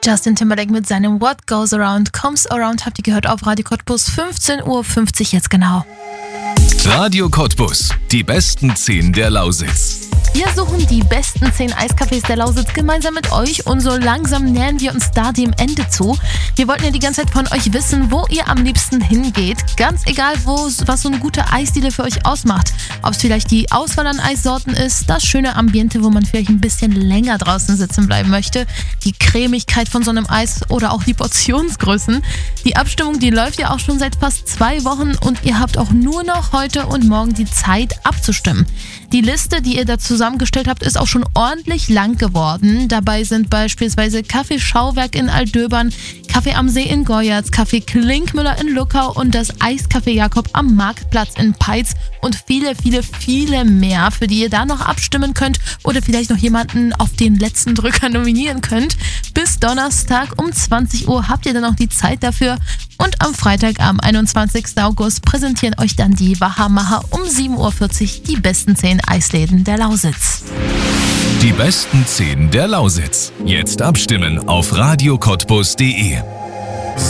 Justin Timberlake mit seinem What Goes Around Comes Around habt ihr gehört auf Radio Cottbus, 15:50 Uhr jetzt genau. Radio Cottbus, die besten 10 der Lausitz. Wir suchen die besten 10 Eiscafés der Lausitz gemeinsam mit euch und so langsam nähern wir uns da dem Ende zu. Wir wollten ja die ganze Zeit von euch wissen, wo ihr am liebsten hingeht. Ganz egal, was so eine gute Eisdiele für euch ausmacht. Ob es vielleicht die Auswahl an Eissorten ist, das schöne Ambiente, wo man vielleicht ein bisschen länger draußen sitzen bleiben möchte, die Cremigkeit von so einem Eis oder auch die Portionsgrößen. Die Abstimmung, die läuft ja auch schon seit fast 2 Wochen und ihr habt auch nur noch heute und morgen die Zeit abzustimmen. Die Liste, die ihr da zusammengestellt habt, ist auch schon ordentlich lang geworden. Dabei sind beispielsweise Café Schauwerk in Altdöbern, Café am See in Goyatz, Café Klinkmüller in Luckau und das Eiscafé Jakob am Marktplatz in Peitz und viele, viele, viele mehr, für die ihr da noch abstimmen könnt oder vielleicht noch jemanden auf den letzten Drücker nominieren könnt. Bis Donnerstag um 20 Uhr habt ihr dann noch die Zeit dafür. Und am Freitag, am 21. August, präsentieren euch dann die Wachamacher um 7:40 Uhr die besten 10 Eisläden der Lausitz. Die besten 10 der Lausitz. Jetzt abstimmen auf radiocottbus.de.